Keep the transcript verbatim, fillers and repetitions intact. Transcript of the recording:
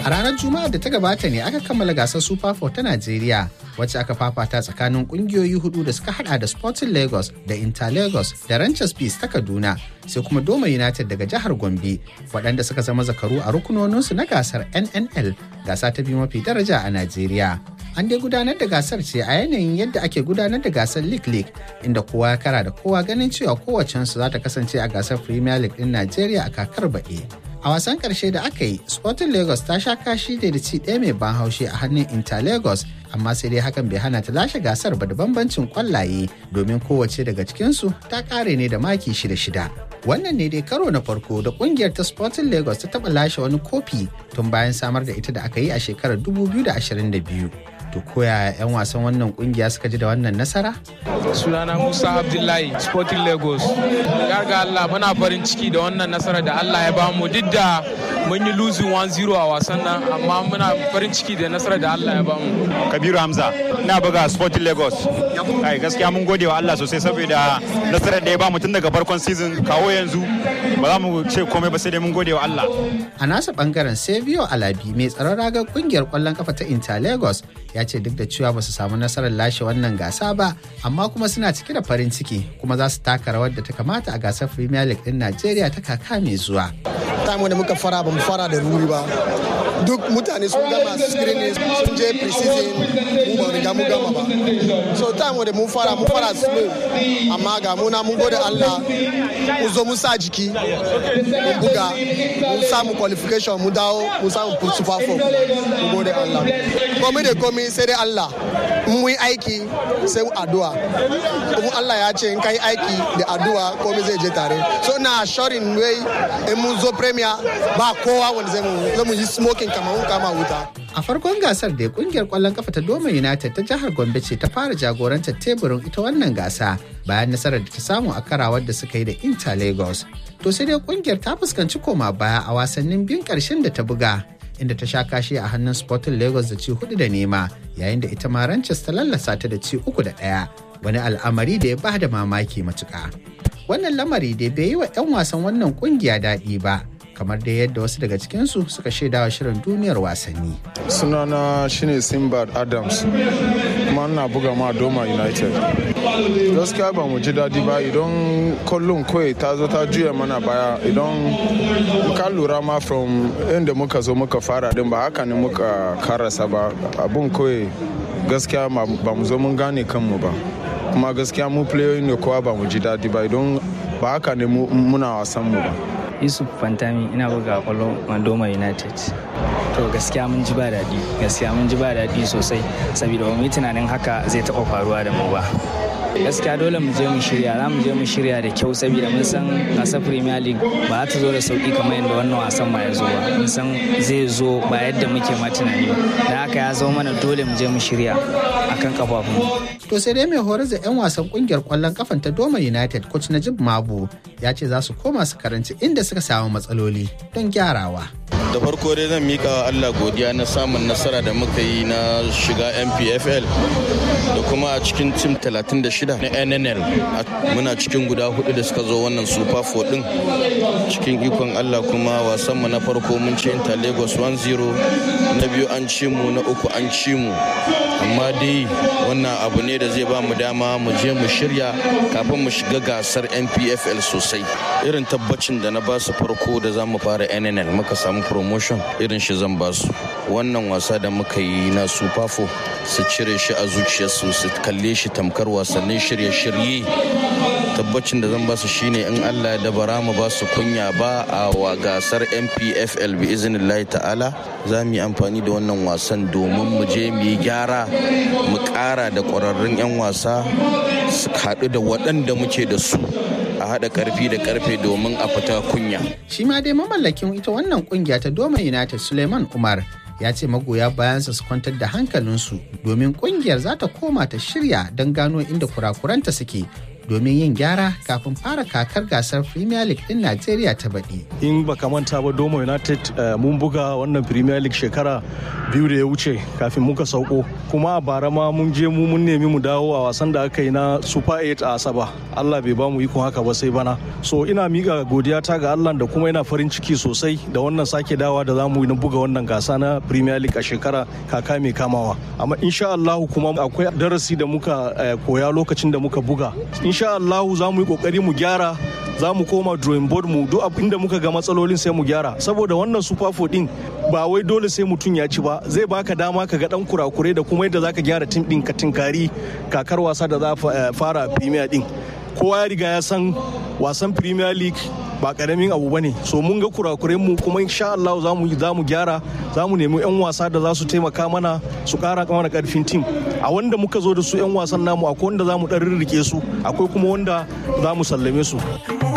A ranar Juma'ar da ta gabata ne aka kammala gasar Super four ta Najeriya wacce aka fafata tsakanin kungiyoyi hudu da suka hada da Sporting Lagos da Inter Lagos da Ranchers Peace ta Kaduna sai kuma Doma United daga jihar Gombe waɗanda suka zama zakaru a rukunoninsu na gasar N N L gasa ta biyu mafi daraja a Najeriya. An dai gudanar da gasar ce a yanayin yadda ake gudanar da gasar League League inda kowa ya kara da kowa ganin cewa kowacensu za ta kasance a gasar Premier League din Najeriya a kakar baɗi. A wasan ƙarshe da aka yi, Sporting Lagos ta sha kashi da ci ɗaya mai ban haushi a hannun Inter Lagos, amma sai dai hakan bai hana ta lashe gasar ba da bambancin ƙwallaye domin kowace daga cikinsu ta ƙare ne da maki shida-shida. Wannan ne dai karo na farko da ƙungiyar ta Sporting Lagos ta taɓa lashe wani kofi tun bayan samar da ita da aka yi a shekarar dubu biyu da ashirin da biyu. To koya 'yan wasan wannan kungiya suka ji da wannan nasara? Sunana Musa Abdullahi, Sporting Lagos. Garga Allah muna farin ciki da wannan nasara da Allah ya bamu duk da mun yi losing one zero a wasan nan amma muna farin ciki da nasara da Allah ya bamu. Kabiru Hamza, ina buga Sporting Lagos. Ai gaskiya mun gode wa Allah sosai saboda nasarar da ya bamu tun daga farkon season kawo yanzu ba za mu ce komai ba sai dai mun gode wa Allah. A nasa bangaren Savio Alabi mai tsaron ragar kungiyar kwallon kafa ta Inter Lagos ya ce duk da cewa ba su samu nasarar lashe wannan gasa ba amma kuma suna cike da farin ciki kuma za su taka rawar da ta kamata a gasar Premier League din Najeriya ta kaka mai zuwa. Time da muka fara ba mu fara da ruri ba. Duk mutane sun gama screening sun je pre-season mu ba riga mu gama ba. So time da mun fara mun fara slow amma ga muna mun gode Allah mu zo mu sa jiki mun buga mun samu qualification mu dawo mu samu Super four mu gode Allah. Komai da komai sai dai Allah mun yi aiki sai addu'a. Kuma Allah ya ce in kai aiki da addu'a komai zai je tare. So na assuring way in mun zo Premier ba kowa wanda zai mu yi smoking kamar kama wuta. A farkon gasar da kungiyar kwallon kafa ta Doma United ta jihar Gombe ce ta fara jagorantar teburin ita wannan gasa bayan nasarar da ta samu a karawar da suka yi da Inter Lagos. To sai dai kungiyar ta fuskanci koma baya a wasannin biyun karshen da ta buga inda ta sha kashi a hannun Sporting Lagos da ci hudu da nema yayin da ita ma Ranchers ta lallasa ta da ci uku da ɗaya wani al'amari da ya ba da mamaki matuƙa. Wannan lamari dai bai yi wa 'yan wasan wannan kungiya daɗi ba. Kamar da yadda wasu daga cikinsu suka shaidawa shirin duniyar wasanni. Sunana shine Simbad Adams, kuma na buga ma Doma United. Gaskiya ba mu ji daɗi ba idan kullum kawai ta zo ta juya mana baya idan ka lura ma from inda muka zo muka fara din ba haka ne muka karasa ba abun kawai gaskiya ba mu zo mun gane kanmu ba. Kuma gaskiya mu playoyi ne kowa ba mu ji daɗi ba idan ba haka ne muna wasan mu ba. Yusuf Fantami ina buga kwallo Doma United. To gaskiya mun ji ba daɗi, gaskiya mun ji ba daɗi sosai saboda ba mu yi tunanin haka zai taɓa faruwa da mu ba. Gaskiya dole mu je mu shirya, za mu je mu shirya da kyau saboda mun san gasar Premier League ba za ta zo da sauki kamar yadda wannan wasan ma ya zo ba. Mun san zai zo ba yadda muke ma tunani ba. Da haka ya zo mana dole mu je mu shirya akan kafafun. To sai dai mai horar da 'yan wasan kungiyar kwallon kafan ta Doma United coach Najib Mabu ya ce za su koma su karanci inda suka samu matsaloli don gyarawa. Da farko dai zan mika wa Allah godiya na samun nasara da muka yi na shiga N P F L da kuma a cikin tim talatin da shida na N N L muna cikin guda hudu da suka zo wannan Super four din cikin ikon Allah kuma wasan mu na farko mun ci Inter Lagos one zero, na biyu an ci mu, na uku an ci mu, amma dai wannan abu ne da zai ba mu dama mu je mu shirya kafin mu shiga gasar N P F L sosai. Irin tabbacin da na ba su farko da za mu fara N N L muka samu promotion irin shi zan ba su. Wannan wasa da muka yi na Super four su cire shi a zuciyarsu su kalle shi tamkar wasannin shirye-shirye. Tabbacin da zan ba su shine in Allah ya dabara mu ba su kunya ba a wa gasar N P F L bi iznillahi ta'ala za mu yi amfani da wannan wasan domin mu je mu yi gyara mu ƙara da ƙwararrun 'yan wasa su haɗu da waɗanda muke da su a haɗa ƙarfi da ƙarfe domin a fita kunya. Shi ma dai mamallakin ita wannan ƙungiya ta Doma United Suleiman Umar ya ce magoya bayansa su kwantar da hankalinsu domin ƙungiyar za ta koma ta shirya don gano inda kurakuranta suke domin yin gyara kafin fara kakar gasar Premier League ɗin Najeriya ta baɗi. In baka manta ba Doma United mun buga wannan Premier League shekara biyu da ya wuce kafin muka sauko, kuma a bara ma mun je mu mun nemi mu dawo a wasan da aka yi na Super eight a Asaba. Allah bai ba mu ikon haka ba sai bana. So ina miƙa godiya ta ga Allah da kuma ina farin ciki sosai da wannan sake dawa da za mu yi na buga wannan gasa na Premier League a shekara kaka mai kamawa. Amma insha Allah kuma akwai darasi da muka koya lokacin da muka buga. Insha Allah za mu yi kokari mu gyara, za mu koma drawing board mu duk inda muka ga matsalolin sai mu gyara, saboda wannan Super four din ba wai dole sai mutum ya ci ba, zai baka dama ka ga dan kurakurai da kuma yadda zaka gyara tim din ka tinkari kakar wasa da za fara Premier din. Kowa ya riga ya san wasan Premier League ba karamin abu bane, so mun ga kurakuren mu kuma insha Allah za mu za mu gyara, za mu nemi yan wasa da za su taimaka mana su kara mana karfin tim. A wanda muka zo da su yan wasan namu akwai wanda za mu dan rirrike su, akwai kuma wanda za mu sallame su.